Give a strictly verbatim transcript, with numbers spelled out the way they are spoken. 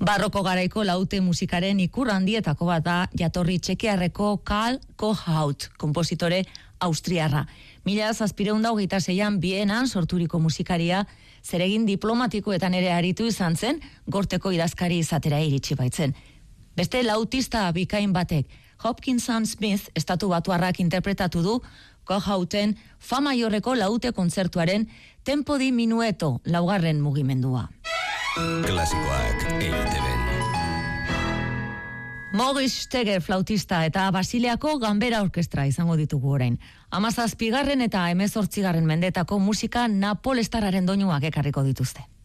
Barroko garaiko laute musikaren ikur handietako bat da jatorri txekiarreko Karl Kohaut, konpositore austriarra. Mila zazpireun da hogeita zeian Bienan sorturiko musikaria, zeregin diplomatikoetan ere aritu izan zen, gorteko idazkari izatera iritsi baitzen. Beste lautista bikain batek, Hopkinson Smith, estatu batuarrak interpretatu du Kohauten fa maiorreko laute kontzertuaren Tempo di Minueto laugarren mugimendua. Klasikoak E I Te Ben. Maurice Steger flautista eta Basileako Ganbera Orkestra izango ditugu orain. Hamazazpigarren eta hemezortzigarren mendetako musika napolestarraren doinuak ekarriko dituzte.